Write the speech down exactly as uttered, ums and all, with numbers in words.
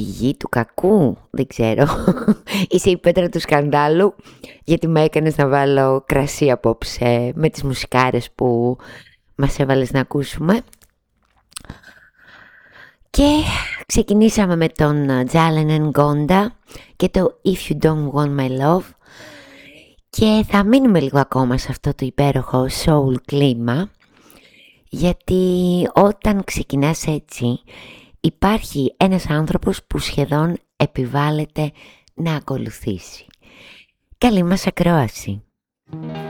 πηγή του κακού, δεν ξέρω. Είσαι η πέτρα του σκανδάλου, γιατί με έκανες να βάλω κρασί απόψε με τις μουσικάρες που μας έβαλες να ακούσουμε. Και ξεκινήσαμε με τον Jalen Ngonda και το If You Don't Want My Love. Και θα μείνουμε λίγο ακόμα σε αυτό το υπέροχο soul κλίμα, γιατί όταν ξεκινάς έτσι υπάρχει ένας άνθρωπος που σχεδόν επιβάλλεται να ακολουθήσει. Καλή μας ακρόαση.